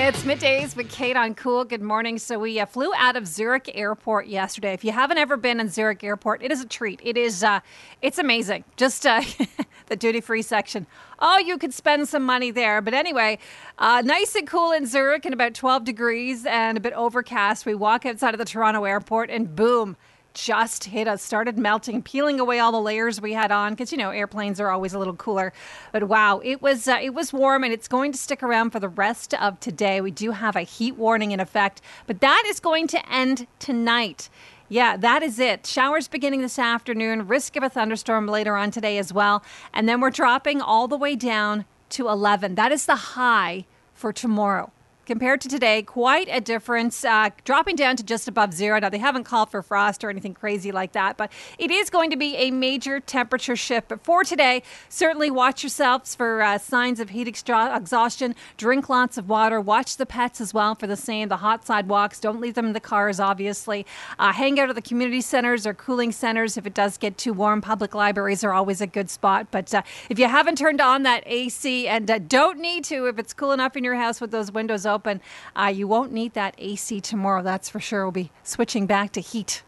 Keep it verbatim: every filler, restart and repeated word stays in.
It's middays with Kate on Cool. Good morning. So we uh, flew out of Zurich Airport yesterday. If you haven't ever been in Zurich Airport, it is a treat. It is, uh, it's amazing. Just uh, the duty-free section. Oh, you could spend some money there. But anyway, uh, nice and cool in Zurich and about twelve degrees and a bit overcast. We walk outside of the Toronto airport and boom, just hit us, started melting, peeling away all the layers we had on because, you know, airplanes are always a little cooler. But wow, it was uh, it was warm and it's going to stick around for the rest of today. We do have a heat warning in effect, but that is going to end tonight. Yeah, that is it. Showers beginning this afternoon, risk of a thunderstorm later on today as well. And then we're dropping all the way down to eleven. That is the high for tomorrow. Compared to today, quite a difference, uh, dropping down to just above zero. Now, they haven't called for frost or anything crazy like that, but it is going to be a major temperature shift. But for today, certainly watch yourselves for uh, signs of heat extra- exhaustion. Drink lots of water. Watch the pets as well for the same. The hot sidewalks. Don't leave them in the cars, obviously. Uh, hang out at the community centers or cooling centers if it does get too warm. Public libraries are always a good spot. But uh, if you haven't turned on that A C and uh, don't need to, if it's cool enough in your house with those windows open, open. Uh, you won't need that A C tomorrow, that's for sure. We'll be switching back to heat.